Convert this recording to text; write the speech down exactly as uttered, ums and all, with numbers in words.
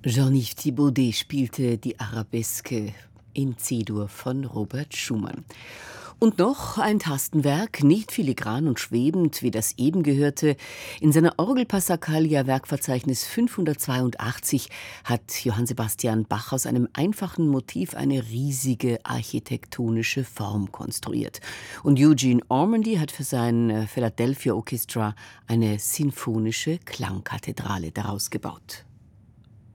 Jean-Yves Thibaudet spielte die Arabeske in C-Dur von Robert Schumann. Und noch ein Tastenwerk, nicht filigran und schwebend, wie das eben gehörte. In seiner Orgelpassacaglia Werkverzeichnis fünfhundertzweiundachtzig hat Johann Sebastian Bach aus einem einfachen Motiv eine riesige architektonische Form konstruiert. Und Eugene Ormandy hat für sein Philadelphia Orchestra eine sinfonische Klangkathedrale daraus gebaut.